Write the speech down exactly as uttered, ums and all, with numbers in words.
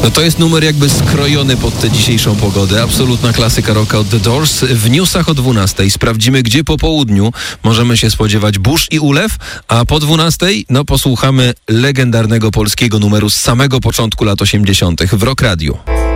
No to jest numer jakby skrojony pod tę dzisiejszą pogodę. Absolutna klasyka rocka od The Doors. W newsach o dwunastej sprawdzimy, gdzie po południu możemy się spodziewać burz i ulew, a po dwunastej no posłuchamy legendarnego polskiego numeru z samego początku lat osiemdziesiątych w Rock Radio.